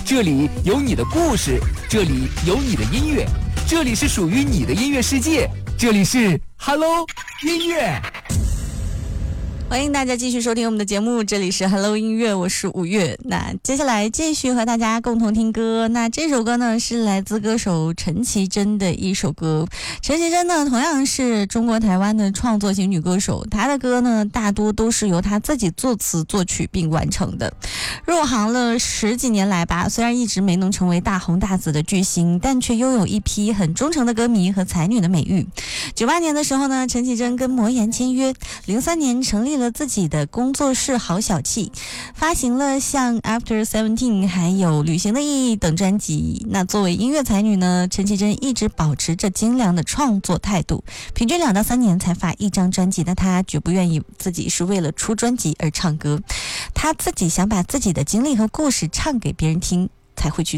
这里有你的故事，这里有你的音乐，这里是属于你的音乐世界，这里是 Hello 音乐。 欢迎大家继续收听我们的节目，这里是 Hello 音乐，我是五月。那接下来继续和大家共同听歌。那这首歌呢是来自歌手陈绮贞的一首歌。陈绮贞呢同样是中国台湾的创作型女歌手，她的歌呢大多都是由她自己作词作曲并完成的。入行了10几年来吧，虽然一直没能成为大红大紫的巨星，但却拥有一批很忠诚的歌迷和才女的美誉。98年的时候呢，陈绮贞跟魔岩签约，03年成立了自己的工作室好小气，发行了像 After 17还有旅行的意义等专辑。那作为音乐才女呢，陈绮贞一直保持着精良的创作态度，平均2到3年才发一张专辑的她绝不愿意自己是为了出专辑而唱歌，她自己想把自己的经历和故事唱给别人听才会去